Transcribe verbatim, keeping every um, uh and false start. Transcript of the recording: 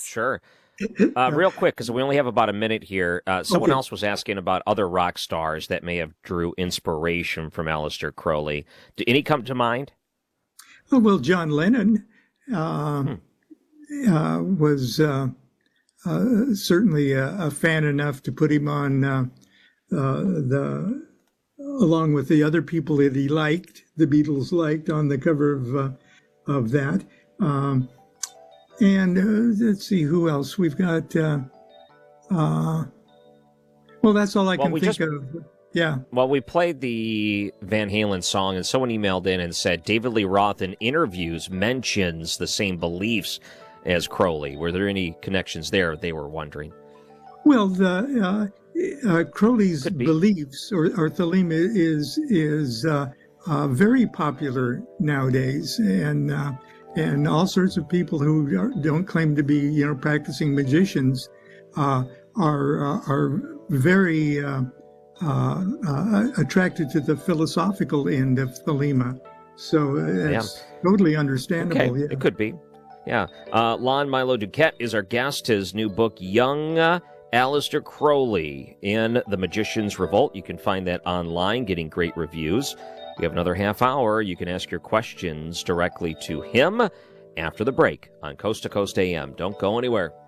Sure. Uh, real quick, because we only have about a minute here. Uh, someone Okay. else was asking about other rock stars that may have drew inspiration from Aleister Crowley. Do any come to mind? Oh, well, John Lennon uh, Hmm. uh, was uh, uh, certainly a, a fan enough to put him on uh, uh, the, along with the other people that he liked, the Beatles liked, on the cover of uh, of that. Um, and uh, let's see who else we've got. Uh, uh, well, that's all I Well, can we think just of. Yeah. well we played the Van Halen song, and someone emailed in and said David Lee Roth in interviews mentions the same beliefs as Crowley. Were there any connections there? They were wondering. Well, the uh, uh, Crowley's Could be. beliefs or, or Thelema is is uh, uh, very popular nowadays, and uh, and all sorts of people who are, don't claim to be you know practicing magicians uh, are uh, are very uh, uh, uh, attracted to the philosophical end of Thelema. So uh, Yeah. it's totally Okay, understandable. Yeah. it could be. Yeah. Uh, Lon Milo Duquette is our guest. His new book, Young uh, Aleister Crowley in The Magician's Revolt. You can find that online, getting great reviews. We have another half hour. You can ask your questions directly to him after the break on Coast to Coast A M. Don't go anywhere.